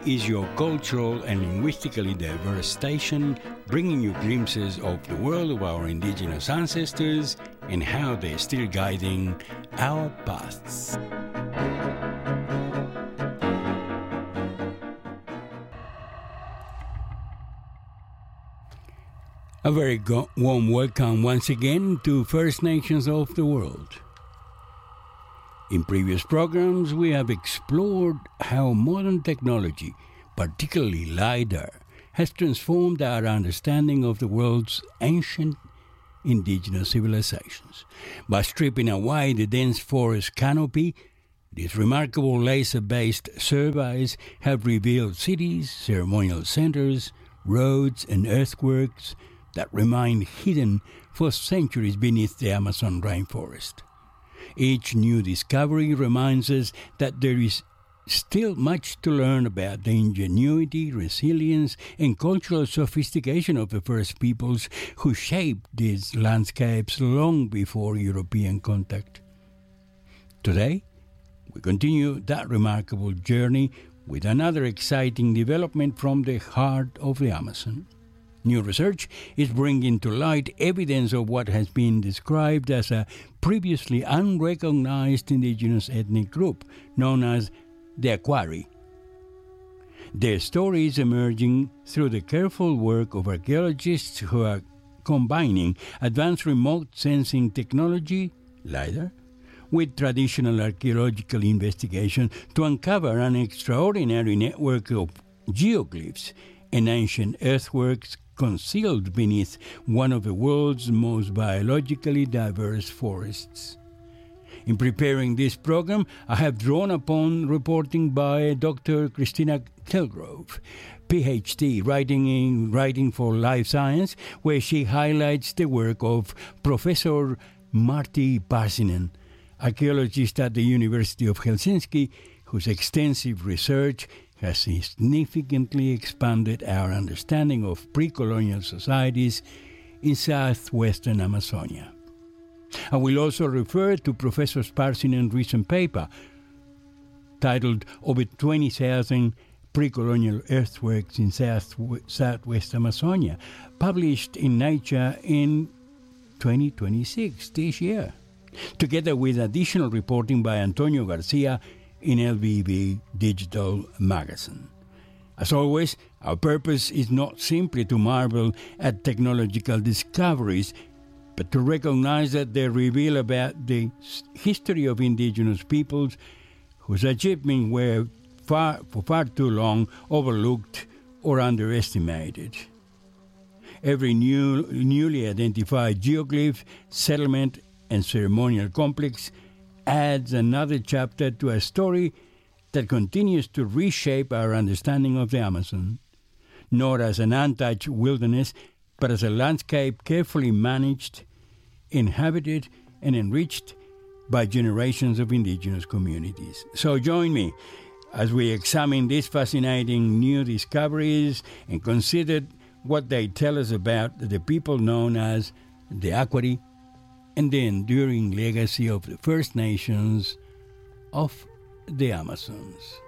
is your cultural and linguistically diverse station, bringing you glimpses of the world of our indigenous ancestors and how they're still guiding our paths. A very warm welcome once again to First Nations of the world. In previous programs, we have explored how modern technology, particularly LiDAR, has transformed our understanding of the world's ancient indigenous civilizations. By stripping away the dense forest canopy, these remarkable laser-based surveys have revealed cities, ceremonial centers, roads, and earthworks that remain hidden for centuries beneath the Amazon rainforest. Each new discovery reminds us that there is still much to learn about the ingenuity, resilience, and cultural sophistication of the first peoples who shaped these landscapes long before European contact. Today, we continue that remarkable journey with another exciting development from the heart of the Amazon. New research is bringing to light evidence of what has been described as a previously unrecognized indigenous ethnic group known as the Akwari. Their story is emerging through the careful work of archaeologists who are combining advanced remote sensing technology, LiDAR, with traditional archaeological investigation to uncover an extraordinary network of geoglyphs and ancient earthworks concealed beneath one of the world's most biologically diverse forests. In preparing this program, I have drawn upon reporting by Dr. Christina Kilgrove, PhD, writing for Life Science, where she highlights the work of Professor Martti Parsinen, archaeologist at the University of Helsinki, whose extensive research has significantly expanded our understanding of pre-colonial societies in southwestern Amazonia. I will also refer to Professor Parsinen's recent paper titled Over 20,000 Pre-Colonial Earthworks in Southwest Amazonia, published in Nature in 2026, this year, together with additional reporting by Antonio Garcia in LBB Digital Magazine. As always, our purpose is not simply to marvel at technological discoveries, but to recognize that they reveal about the history of indigenous peoples whose achievements were for far too long overlooked or underestimated. Every newly identified geoglyph, settlement, and ceremonial complex adds another chapter to a story that continues to reshape our understanding of the Amazon, not as an untouched wilderness, but as a landscape carefully managed, inhabited, and enriched by generations of indigenous communities. So join me as we examine these fascinating new discoveries and consider what they tell us about the people known as the Akwari and the enduring legacy of the First Nations of the Amazons.